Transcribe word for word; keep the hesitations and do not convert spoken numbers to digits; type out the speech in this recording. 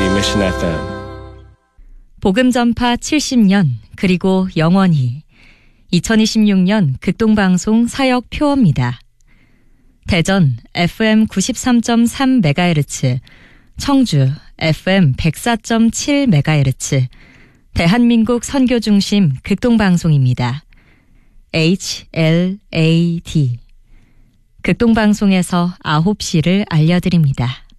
Mission 에프엠. 복음전파 칠십 년 그리고 영원히 이천이십육 년 극동방송 사역 표어입니다. 대전 에프엠 구십삼 점 삼 메가헤르츠, 청주 에프엠 백사 점 칠 메가헤르츠, 대한민국 선교중심 극동방송입니다. 에이치 엘 에이 디 극동방송에서 아홉 시를 알려드립니다.